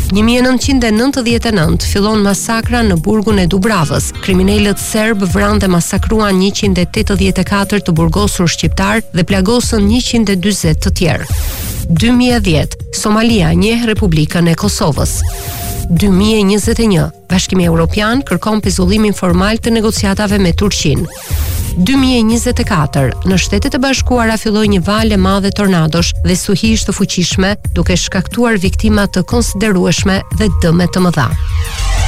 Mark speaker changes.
Speaker 1: 1999 fillon masakra në burgun e Dubravës. Kriminalët serb vranë dhe masakruan 184 të burgosur shqiptar dhe plagosën 140 të tjerë. 2010 Somalia njeh Republikën e Kosovës. 2021 Bashkimi Evropian kërkon pezullimin formal të negociatave me Turqinë. 2024 në Shtetet e Bashkuara filloi një valë e madhe tornadosh dhe stuhish të fuqishme, duke shkaktuar viktima të konsiderueshme dhe dëme të mëdha.